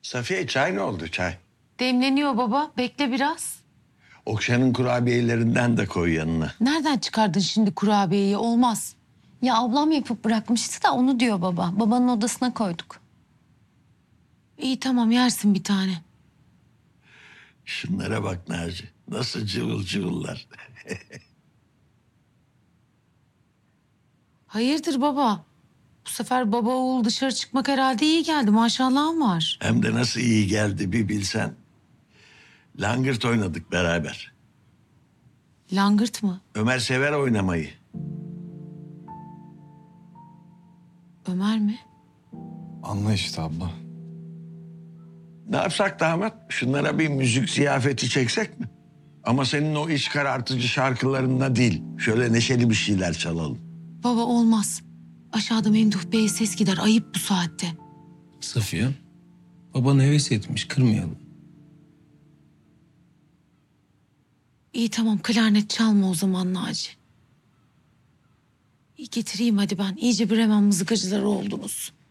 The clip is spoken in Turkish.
Safiye çay ne oldu çay? Demleniyor baba. Bekle biraz. Okşan'ın kurabiyelerinden de koy yanına. Nereden çıkardın şimdi kurabiyeyi? Olmaz. Ya ablam yapıp bırakmıştı da onu diyor baba. Babanın odasına koyduk. İyi tamam yersin bir tane. Şunlara bak Naci. Nasıl cıvıl cıvıllar. Hayırdır baba? Bu sefer baba oğul dışarı çıkmak herhalde iyi geldi. Maşallahın var. Hem de nasıl iyi geldi bir bilsen. Langırt oynadık beraber. Langırt mı? Ömer sever oynamayı. Ömer mi? Anla işte abla. Ne yapsak damat? Şunlara bir müzik ziyafeti çeksek mi? Ama senin o iç karartıcı şarkılarında değil. Şöyle neşeli bir şeyler çalalım. Baba olmaz. Aşağıda Memduh Bey'e ses gider. Ayıp bu saatte. Safiye, baban heves etmiş, kırmayalım. İyi tamam klarnet çalma o zaman Naci. İyi getireyim hadi ben. İyice Bremen mızıkacıları oldunuz.